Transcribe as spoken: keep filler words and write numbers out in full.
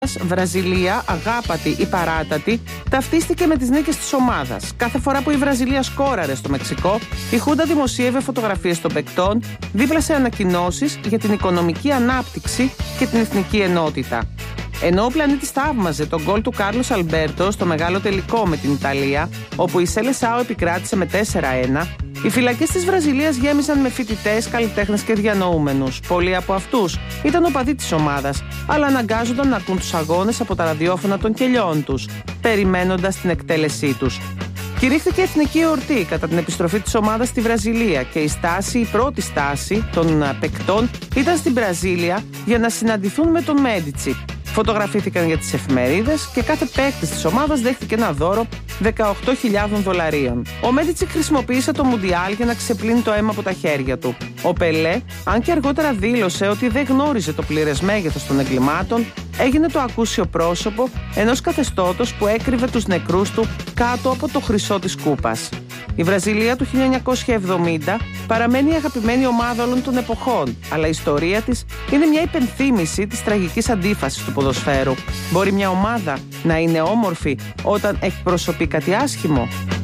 Βραζιλία, αγάπατη ή παράτατη, ταυτίστηκε με τις νίκες της ομάδας. Κάθε φορά που η Βραζιλία σκόραρε στο Μεξικό, η Χούντα δημοσίευε φωτογραφίες των παικτών δίπλα σε ανακοινώσεις για την οικονομική ανάπτυξη και την εθνική ενότητα. Ενώ ο πλανήτης θαύμαζε τον γκολ του Κάρλος Αλμπέρτο στο μεγάλο τελικό με την Ιταλία, όπου η Σελεσάο επικράτησε με τέσσερα ένα, οι φυλακές της Βραζιλίας γέμισαν με φοιτητές, καλλιτέχνες και διανοούμενους. Πολλοί από αυτούς ήταν οπαδοί της ομάδας, αλλά αναγκάζονταν να ακούν τους αγώνες από τα ραδιόφωνα των κελιών τους, περιμένοντας την εκτέλεσή τους. Κηρύχθηκε εθνική εορτή κατά την επιστροφή της ομάδας στη Βραζιλία και η στάση, η πρώτη στάση των παικτών ήταν στην Βραζίλια για να συναντηθούν με τον Μέδιτσι. Φωτογραφήθηκαν για τις εφημερίδες και κάθε παίκτης της ομάδας δέχτηκε ένα δώρο δεκαοκτώ χιλιάδων δολαρίων. Ο Μέδιτσι χρησιμοποίησε το Μουντιάλ για να ξεπλύνει το αίμα από τα χέρια του. Ο Πελέ, αν και αργότερα δήλωσε ότι δεν γνώριζε το πλήρες μέγεθος των εγκλημάτων, έγινε το ακούσιο πρόσωπο ενός καθεστώτος που έκρυβε τους νεκρούς του κάτω από το χρυσό της κούπας. Η Βραζιλία του χίλια εννιακόσια εβδομήντα παραμένει η αγαπημένη ομάδα όλων των εποχών, αλλά η ιστορία της είναι μια υπενθύμηση της τραγικής αντίφασης του ποδοσφαίρου. Μπορεί μια ομάδα να είναι όμορφη όταν εκπροσωπεί κάτι άσχημο?